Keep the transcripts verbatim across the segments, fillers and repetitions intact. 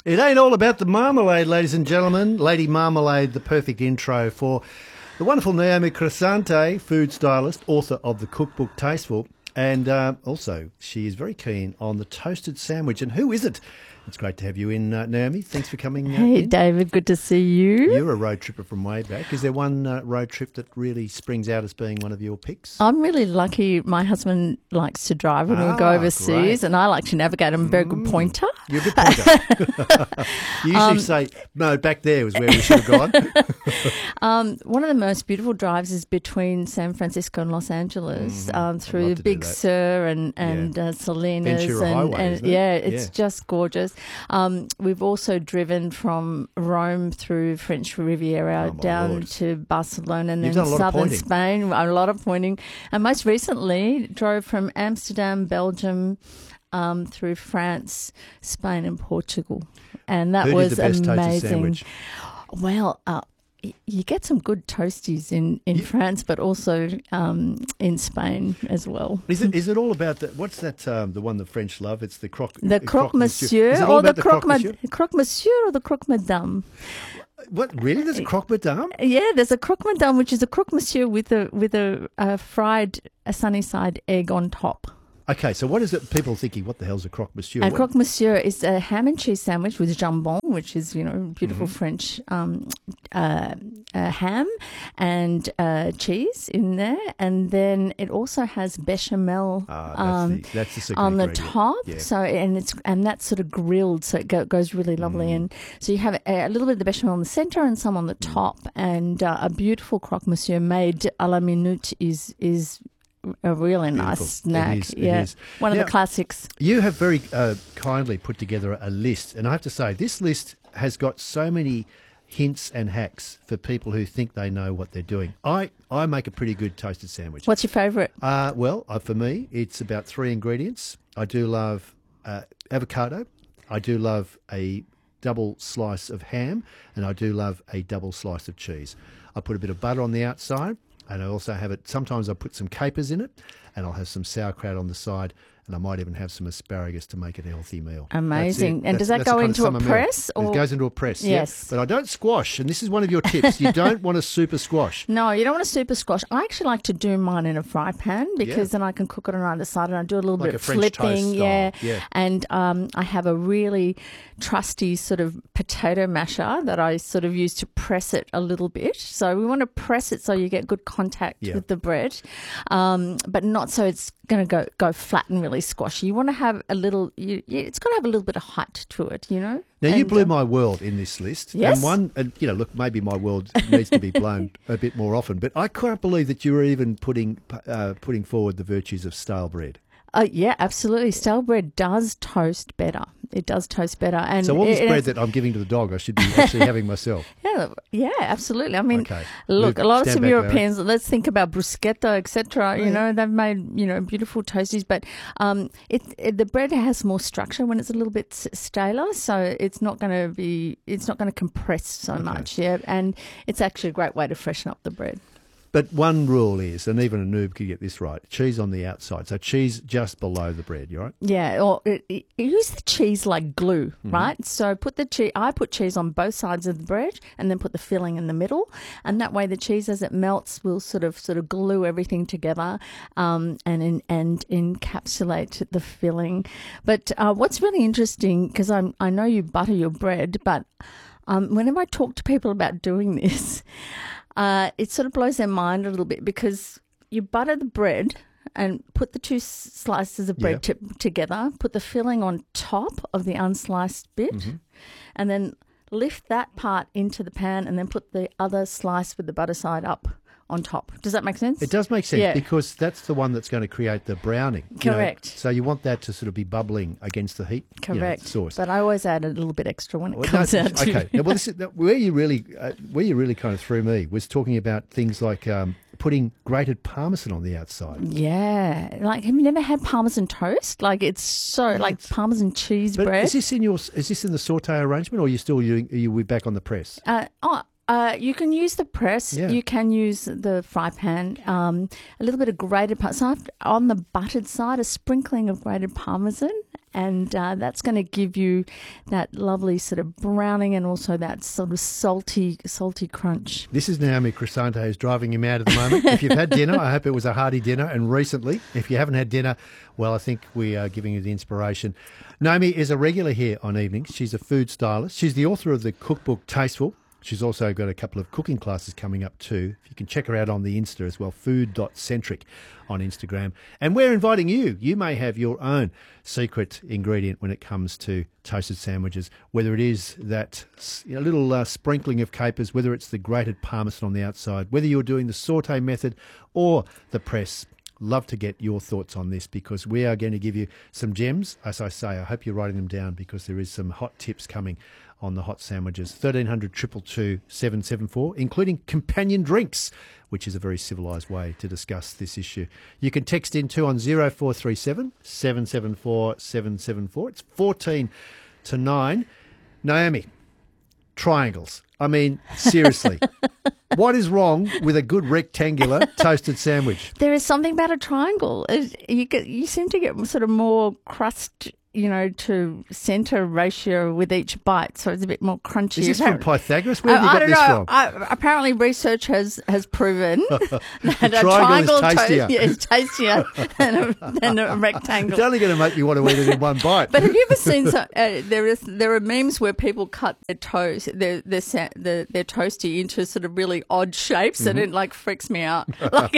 It ain't all about the marmalade, ladies and gentlemen. Lady Marmalade, the perfect intro for the wonderful Naomi Crescente, food stylist, author of the cookbook Tasteful. And uh, also, she is very keen on the toasted sandwich. And who isn't? It's great to have you in, uh, Naomi. Thanks for coming uh, Hey, in. David, good to see you. You're a road tripper from way back. Is there one uh, road trip that really springs out as being one of your picks? I'm really lucky. My husband likes to drive when Ah, we go overseas, great. and I like to navigate. I'm a very good pointer. You're a good pointer. You usually Um, say, no, back there was where we should have gone. Um, one of the most beautiful drives is between San Francisco and Los Angeles, Mhm. um, I'd through love to do Big that. Sur and and uh, Salinas, Ventura and, Highway, and isn't it? yeah, it's Yeah. just gorgeous. Um, we've also driven from Rome through French Riviera Oh, my down Lord. to Barcelona and You've then done a lot of southern pointing. Spain. A lot of pointing, and most recently drove from Amsterdam, Belgium. Um, through France, Spain, and Portugal, and that Who was did the best toasted amazing. sandwich? Well, uh, y- you get some good toasties in, in Yeah. France, but also um, in Spain as well. Is it is it all about the, what's that? Um, the one the French love. It's the croque. The croque monsieur, Is it all or the about the croque, croque ma- monsieur? croque monsieur or the croque madame. What really? There's a croque madame. Yeah, there's a croque madame, which is a croque monsieur with a with a, a fried a sunny side egg on top. Okay, so what is it? People thinking, what the hell's a croque monsieur? A What- croque monsieur is a ham and cheese sandwich with jambon, which is, you know, beautiful Mm-hmm. French um, uh, uh, ham and uh, cheese in there. And then it also has bechamel Ah, that's um, the that's the secret on the ingredient. top. Yeah. So and it's and that's sort of grilled, so it go, goes really lovely. Mm. And so you have a, a little bit of the bechamel in the center and some on the top, and uh, a beautiful croque monsieur made à la minute is is a really Beautiful. nice snack. It is, it yeah, is. one of Now- the classics. You have very uh, kindly put together a list, and I have to say, this list has got so many hints and hacks for people who think they know what they're doing. I, I make a pretty good toasted sandwich. What's your favourite? Uh, well, uh, for me, it's about three ingredients. I do love uh, avocado. I do love a double slice of ham, and I do love a double slice of cheese. I put a bit of butter on the outside, and I also have it. Sometimes I put some capers in it, and I'll have some sauerkraut on the side, and I might even have some asparagus to make it a healthy meal. That's Amazing. it. And does that that's the go kind of into a summer meal. press, or- It goes into a press. Yes. Yeah. But I don't squash, and this is one of your tips. You don't want a super squash. No, you don't want a super squash. I actually like to do mine in a fry pan because Yeah. then I can cook it on either side, and I do a little Like bit a of French toast flipping, style. yeah. Yeah. And um, I have a really trusty sort of potato masher that I sort of use to press it a little bit. So we want to press it so you get good contact Yeah. with the bread, um, but not so it's going to go go flat and really squashy. You want to have a little. You, you, it's got to have a little bit of height to it, you know. Now, you And, blew uh, my world in this list. Yes? And one, and, you know, look, maybe my world needs to be blown a bit more often, but I can't believe that you were even putting uh, putting forward the virtues of stale bread. Uh, yeah, absolutely. Stale bread does toast better. It does toast better. And So all this it- bread it's- that I'm giving to the dog, I should be actually having myself. Yeah, yeah, absolutely. I mean, Okay. look, Move- a lot of stand some back, Europeans. Let's think about bruschetta, et cetera. You Yeah. know, they've made you know beautiful toasties, but um, it, it the bread has more structure when it's a little bit s- staler, so it's not going to be it's not going to compress so much. Yeah, and it's actually a great way to freshen up the bread. But one rule is, and even a noob could get this right, cheese on the outside. So cheese just below the bread, you right? Yeah, or it, it, use the cheese like glue, Mm-hmm. right? So put the cheese. I put cheese on both sides of the bread, and then put the filling in the middle, and that way the cheese, as it melts, will sort of sort of glue everything together, um, and in, and encapsulate the filling. But uh, what's really interesting, because I I know you butter your bread, but um, whenever I talk to people about doing this, uh, it sort of blows their mind a little bit because you butter the bread and put the two s- slices of bread Yeah. to, together, put the filling on top of the unsliced bit, Mm-hmm. and then lift that part into the pan and then put the other slice with the butter side up on top. Does that make sense? It does make sense Yeah. because that's the one that's going to create the browning. you know. Correct. So you want that to sort of be bubbling against the heat you know, Correct. sauce. But I always add a little bit extra when it Well, comes no, out to okay. Now, well, this is, where you really, uh, where you really kind of threw me was talking about things like um, putting grated parmesan on the outside. Yeah. Like, have you never had Parmesan toast? Like, it's so, like Parmesan cheese But bread. is this in your, is this in the saute arrangement, or are you still doing, are you back on the press? Uh, oh, uh, you can use the press. Yeah. You can use the fry pan. Um, a little bit of grated parmesan. So on the buttered side, a sprinkling of grated parmesan, and uh, that's going to give you that lovely sort of browning and also that sort of salty, salty crunch. This is Naomi Crescente who's driving him out at the moment. If you've had dinner, I hope it was a hearty dinner, and recently. If you haven't had dinner, well, I think we are giving you the inspiration. Naomi is a regular here on Evenings. She's a food stylist. She's the author of the cookbook Tasteful. She's also got a couple of cooking classes coming up too. You can check her out on the Insta as well, food dot centric on Instagram. And we're inviting you. You may have your own secret ingredient when it comes to toasted sandwiches, whether it is that you know, little uh, sprinkling of capers, whether it's the grated parmesan on the outside, whether you're doing the sauté method or the press. Love to get your thoughts on this, because we are going to give you some gems. As I say, I hope you're writing them down, because there is some hot tips coming on the hot sandwiches. thirteen hundred, two two two, seven seven four, including companion drinks, which is a very civilised way to discuss this issue. You can text in too on zero four three seven, seven seven four, seven seven four. It's fourteen to nine. Naomi, triangles. I mean, seriously. What is wrong with a good rectangular toasted sandwich? There is something about a triangle. It- You get, you seem to get sort of more crust, you know, to centre ratio with each bite, so it's a bit more crunchy. Is this from Apparently- Pythagoras? Where have you I, got I don't this know. from? I, apparently, research has, has proven that a triangle is triangle tastier. to- yeah, is tastier than a, than a rectangle. It's only going to make you want to eat it in one bite. But have you ever seen some, uh, there is there are memes where people cut their toast their their sa- their, their toasty into sort of really odd shapes, Mm-hmm. and it like freaks me out. Like,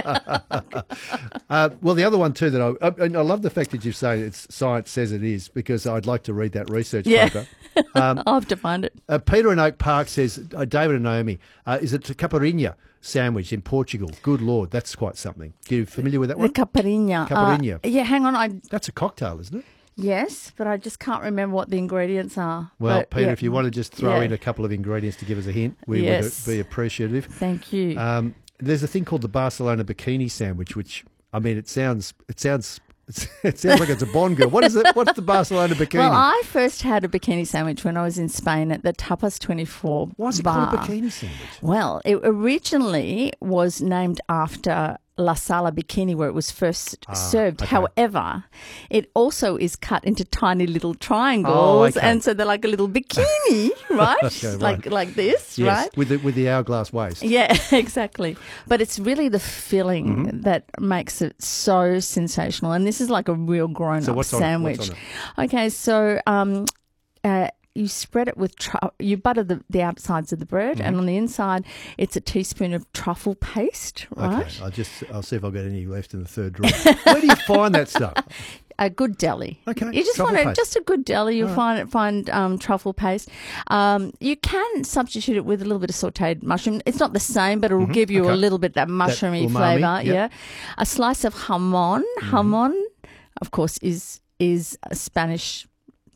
Uh, well, the other one too that I, I, and I love the fact that you say it's science says it is, because I'd like to read that research Yeah. paper. I'll have to find it. Uh, Peter in Oak Park says, uh, David and Naomi, uh, is it a caparinha sandwich in Portugal? Good Lord, that's quite something. Are you familiar with that The one? caparinha. Caparinha. Uh, yeah, hang on. I That's a cocktail, isn't it? yes, but I just can't remember what the ingredients are. Well, But, Peter, yeah. if you want to just throw Yeah. in a couple of ingredients to give us a hint, we Yes. would be appreciative. Thank you. Um, there's a thing called the Barcelona bikini sandwich, which, I mean, it sounds, it sounds, it sounds like it's a Bond girl. What is it? What's the Barcelona bikini? Well, I first had a bikini sandwich when I was in Spain at the Tapas twenty-four Why is it bar. called a bikini sandwich? Well, it originally was named after La Sala Bikini, where it was first Ah, served. okay. However, it also is cut into tiny little triangles, Oh, okay. and so they're like a little bikini, right? Okay, right. Like like this, Yes, right? with the, with the hourglass waist. Yeah, exactly. But it's really the filling Mm-hmm. that makes it so sensational. And this is like a real grown So up what's on it? sandwich. What's on Okay, so um, uh, you spread it with, tru- you butter the, the outsides of the bread, Mm-hmm. and on the inside, it's a teaspoon of truffle paste, right? Okay, I'll just I'll see if I've got any left in the third drawer. Where do you find that stuff? A good deli. Okay, You just truffle want to, paste. just a good deli. You'll All find find um, truffle paste. Um, you can substitute it with a little bit of sautéed mushroom. It's not the same, but it will give you Mm-hmm. okay. a little bit that mushroomy umami, flavour. yep. Yeah, a slice of jamon. Mm-hmm. Jamon, of course, is is a Spanish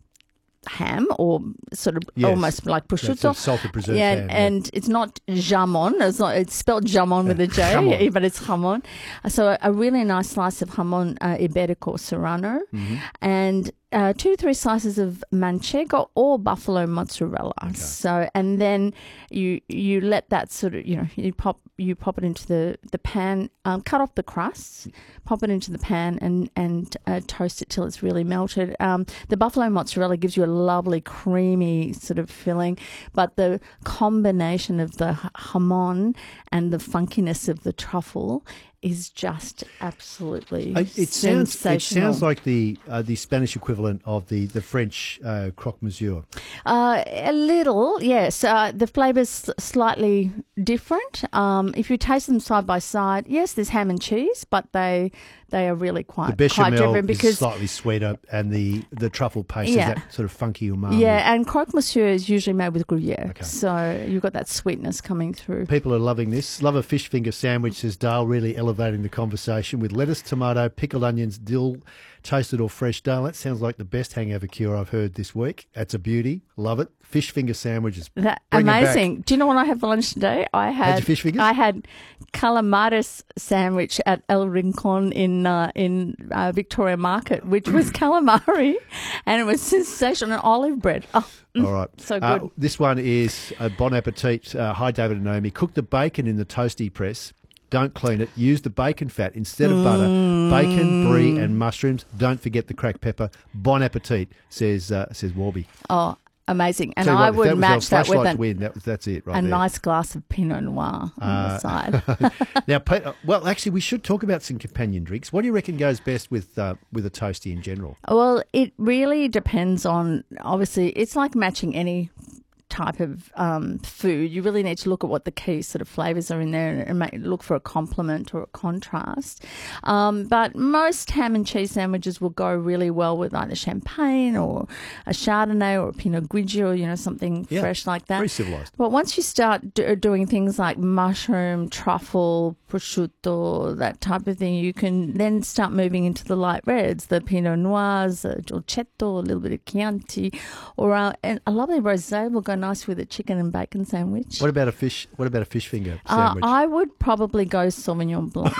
ham, or sort of Yes. almost like That's prosciutto. a salted preserved Yeah, ham, yeah. and it's not jamon. It's not. It's spelled jamon with a J, jamon. but it's jamon. So a really nice slice of jamon uh, iberico serrano, Mm-hmm. and uh, two to three slices of manchego or buffalo mozzarella. So, and then you you let that sort of, you know, you pop you pop it into the the pan, um, cut off the crusts, pop it into the pan, and and uh, toast it till it's really melted. Um, the buffalo mozzarella gives you a lovely creamy sort of filling, but the combination of the h- jamon and the funkiness of the truffle is just absolutely Uh, It sounds it sensational. sounds like the uh, the Spanish equivalent of the the French uh, croque monsieur. Uh, a little, yes. Uh, the flavour's slightly different. Um, if you taste them side by side, yes, there's ham and cheese, but they they are really The quite quite bechamel different is because slightly sweeter, and the, the truffle paste Yeah. is that sort of funky umami. yeah, and croque monsieur is usually made with Gruyere, Okay. so you've got that sweetness coming through. People are loving this. Love a fish finger sandwich, says Dale, really elevating the conversation with lettuce, tomato, pickled onions, dill, toasted or fresh Dale. That sounds like the best hangover cure I've heard this week. That's a beauty. Love it. Fish finger sandwiches. That, Bring 'em back. amazing. Do you know what I had for lunch today? I had, your fish fingers? I had calamares sandwich at El Rincon in uh, in uh, Victoria Market, which was calamari, and it was sensational, and olive bread. Oh, mm, All right. so Uh, good. this one is uh, Bon Appetit. Uh, hi, David and Naomi. Cook the bacon in the toasty press. Don't clean it. Use the bacon fat instead of butter. Bacon, brie, and mushrooms. Don't forget the cracked pepper. Bon appetit, says uh, says Warby. Oh, amazing. And Tell you I what, if would that was match our that with flashlight an, to win. That was, that's it right a there. nice glass of Pinot Noir on Uh, the side. Now, Pete, uh, well, actually, we should talk about some companion drinks. What do you reckon goes best with uh, with a toasty in general? Well, it really depends on, obviously, it's like matching any type of um, food. You really need to look at what the key sort of flavours are in there and, and make, look for a complement or a contrast. Um, but most ham and cheese sandwiches will go really well with either champagne or a Chardonnay or a Pinot Grigio, you know, something Yeah, fresh like that. very civilised. But once you start do, doing things like mushroom, truffle, prosciutto, that type of thing, you can then start moving into the light reds, the Pinot Noirs, the Dolcetto, a little bit of Chianti, or uh, and a lovely rosé will go nice with a chicken and bacon sandwich. What about a fish? What about a fish finger Uh, sandwich? I would probably go Sauvignon Blanc.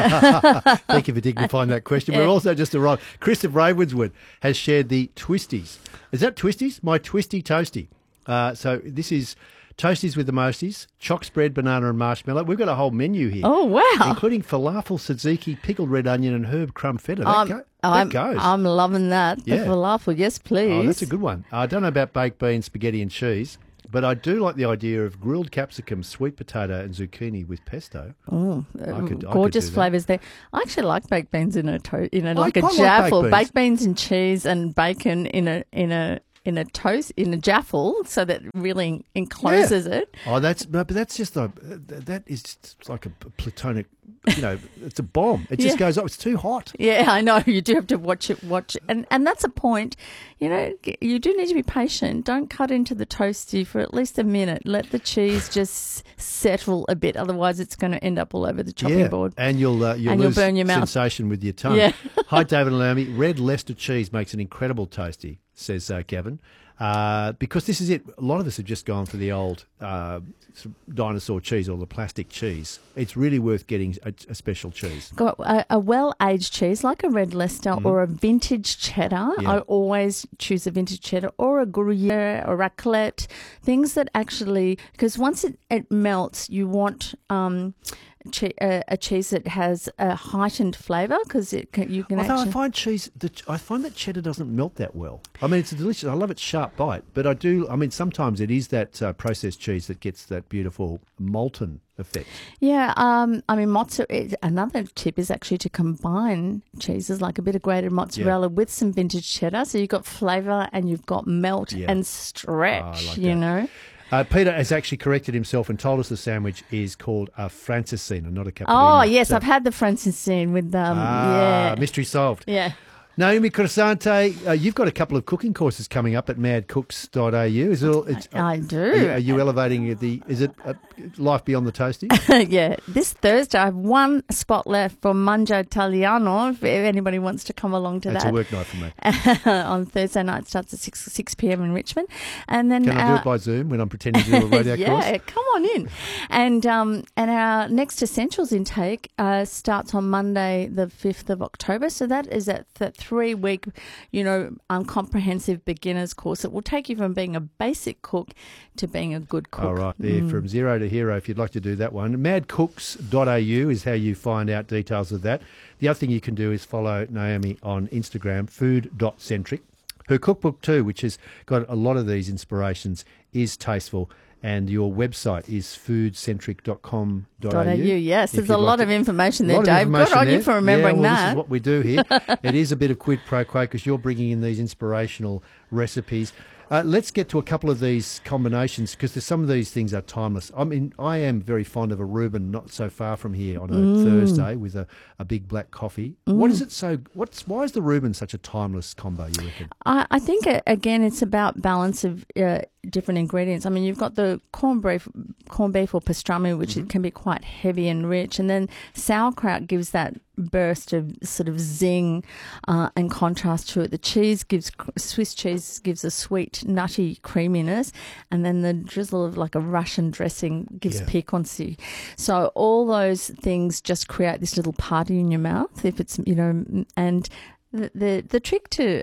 Thank you for dignifying that question. We're also just arrived. Chris of Ravenswood has shared the Twisties. Is that Twisties? My Twisty Toasty. Uh, so this is Toasties with the Mosties, choc spread, banana and marshmallow. We've got a whole menu here. Oh, wow. Including falafel, tzatziki, pickled red onion and herb crumb feta. That, I'm, go, that I'm, goes. I'm loving that. Yeah. The falafel, yes, please. Oh, that's a good one. I don't know about baked beans, spaghetti and cheese, but I do like the idea of grilled capsicum, sweet potato and zucchini with pesto. Oh, I uh, could- I could gorgeous do that. flavours there. I actually like baked beans in a to- in a like a quite like jaffle. baked beans. Baked beans and cheese and bacon in a in a in a toast in a jaffle, so that really encloses it. Oh, that's no, but that's just a that is just like a platonic. You know, it's a bomb. It just Yeah. goes. Oh, it's too hot. Yeah, I know. You do have to watch it, watch it. And, and that's a point. You know, you do need to be patient. Don't cut into the toasty for at least a minute. Let the cheese just settle a bit. Otherwise, it's going to end up all over the chopping Yeah, board. and you'll uh, you'll And you'll lose burn your mouth. sensation with your tongue. Yeah. Hi, David and Naomi. Red Leicester cheese makes an incredible toasty, says uh, Gavin. Uh, because this is it. A lot of us have just gone for the old uh, sort of dinosaur cheese or the plastic cheese. It's really worth getting a, a special cheese. Got a, a well-aged cheese like a Red Leicester or a vintage cheddar. Mm-hmm. Yeah. I always choose a vintage cheddar or a Gruyere or raclette. Things that actually, because once it, it melts, you want um, che- a, a cheese that has a heightened flavour because it can, you can Although actually. I find cheese, the, I find that cheddar doesn't melt that well. I mean, it's a delicious. I love its sharp bite, but I do. I mean, sometimes it is that uh, processed cheese that gets that beautiful molten effect. Yeah, um, I mean, mozzarella. Another tip is actually to combine cheeses, like a bit of grated mozzarella with some vintage cheddar, so you've got flavour and you've got melt Yeah. and stretch. Oh, I like you that. know. Uh, Peter has actually corrected himself and told us the sandwich is called a Francesina, not a cappuccino. Oh yes, So- I've had the Francesine with um. ah, yeah, mystery solved. yeah. Naomi Crescente, uh, you've got a couple of cooking courses coming up at mad cooks dot a u. Is it all, it's, I do. Are you, are you elevating the? Is it uh, life beyond the toasty? Yeah, this Thursday I have one spot left for Mangia Italiano. If anybody wants to come along to That's that, a work night for me. on Thursday night, starts at six six p m in Richmond, and then Can I do uh, it by Zoom when I'm pretending to do a radio yeah, course? come on in. And um, and our next essentials intake uh, starts on Monday, the fifth of October. So that is that th- three week, you know, um, comprehensive beginners course. It will take you from being a basic cook to being a good cook. All right, there from zero to hero. If you'd like to do that one, mad cooks dot a u is how you find out details of that. The other thing you can do is follow Naomi on Instagram, food dot centric. Her cookbook too, which has got a lot of these inspirations, is tasteful. And your website is food centric dot com dot a u. Yes, If there's you'd a like lot to- of information A there, lot of Dave. information Good on you there. for remembering yeah, well, This that. is what we do here. It is a bit of quid pro quo because you're bringing in these inspirational recipes. Uh, let's get to a couple of these combinations because some of these things are timeless. I mean, I am very fond of a Reuben not so far from here on a Mm. Thursday with a, a big black coffee. What is it so, what's why is the Reuben such a timeless combo, you reckon? I, I think, uh, again, it's about balance of uh, different ingredients. I mean, you've got the corned beef, corned beef or pastrami, which Mm-hmm. it can be quite heavy and rich. And then sauerkraut gives that burst of sort of zing uh, and contrast to it. The cheese gives, Swiss cheese gives a sweet, nutty creaminess. And then the drizzle of like a Russian dressing gives Yeah. piquancy. So all those things just create this little party in your mouth if it's, you know, and the, the, the trick to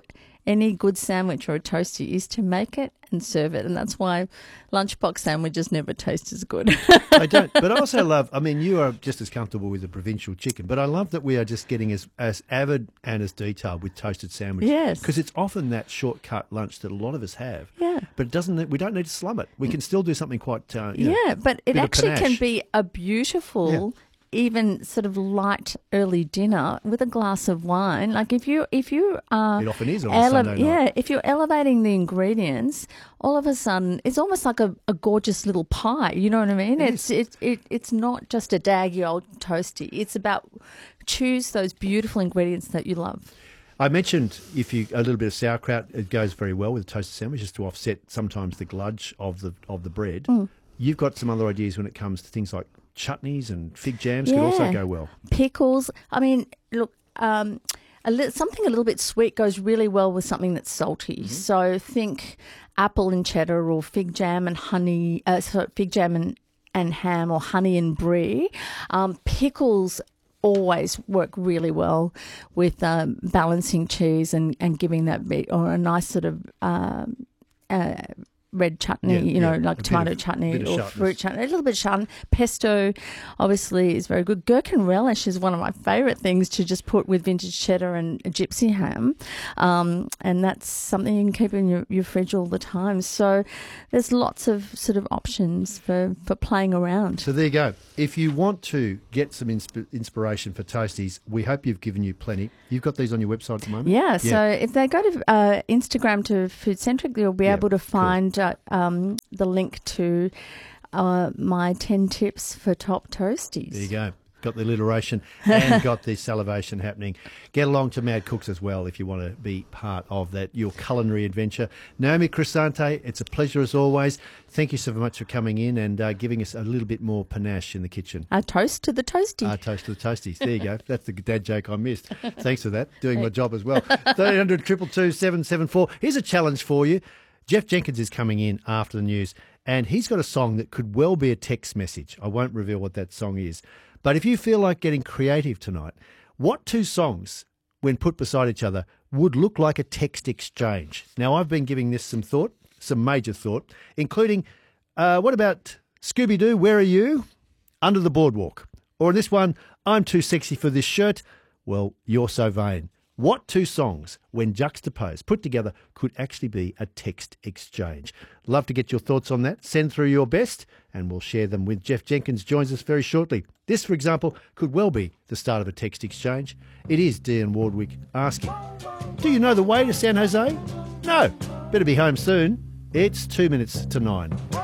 any good sandwich or a toasty is to make it and serve it. And that's why lunchbox sandwiches never taste as good. I don't. But I also love, I mean, you are just as comfortable with a provincial chicken, but I love that we are just getting as, as avid and as detailed with toasted sandwiches. Yes. Because it's often that shortcut lunch that a lot of us have. Yeah. But it doesn't. We don't need to slum it. We can still do something quite, uh, you know, Yeah, but it bit of actually can panache. be a beautiful, even sort of light early dinner with a glass of wine. Like if you if you are It often is on a ele- Sunday night. yeah, if you're elevating the ingredients, all of a sudden it's almost like a, a gorgeous little pie. You know what I mean? It it's it, it it's not just a daggy old toasty. It's about choose those beautiful ingredients that you love. I mentioned if you a little bit of sauerkraut, it goes very well with a toasted sandwich, just to offset sometimes the gludge of the of the bread. Mm. You've got some other ideas when it comes to things like chutneys and fig jams could also Yeah. go well. Pickles. I mean, look, um, a li- something a little bit sweet goes really well with something that's salty. Mm-hmm. So think apple and cheddar, or fig jam and honey. Uh, so fig jam and, and ham, or honey and brie. Um, pickles always work really well with um, balancing cheese and, and giving that bit, or a nice sort of um, uh, red chutney, Yeah, you know, yeah. like A bit tomato of- chutney bit of or sharpness. fruit chutney, a little bit sharp. Pesto obviously is very good. Gherkin relish is one of my favourite things to just put with vintage cheddar and gypsy ham, um, and that's something you can keep in your, your fridge all the time. So there's lots of sort of options for, for playing around. So there you go. If you want to get some insp- inspiration for toasties, we hope you've given you plenty. You've got these on your website at the moment? Yeah, so if they go to uh, Instagram to Food Centric, you'll be Yeah, able to cool. find uh, um, the link to uh, my ten tips for top toasties. There you go. Got the alliteration and got the salivation happening. Get along to Mad Cooks as well if you want to be part of that, your culinary adventure. Naomi Crisante, it's a pleasure as always. Thank you so much for coming in and uh, giving us a little bit more panache in the kitchen. A toast to the toasty. Ah, toast to the toasties. There you go. That's the dad joke I missed. Thanks for that. Doing my job as well. three hundred, two two two, seven seven four. Here's a challenge for you. Jeff Jenkins is coming in after the news, and he's got a song that could well be a text message. I won't reveal what that song is. But if you feel like getting creative tonight, what two songs, when put beside each other, would look like a text exchange? Now, I've been giving this some thought, some major thought, including, uh, what about Scooby-Doo, Where Are You? Under the Boardwalk. Or in this one, I'm Too Sexy for This Shirt. Well, You're So Vain. What two songs, when juxtaposed, put together, could actually be a text exchange? Love to get your thoughts on that. Send through your best, and we'll share them with Jeff Jenkins. Joins us very shortly. This, for example, could well be the start of a text exchange. It is Dean Wardwick asking, do you know the way to San Jose? No. Better be home soon. It's two minutes to nine.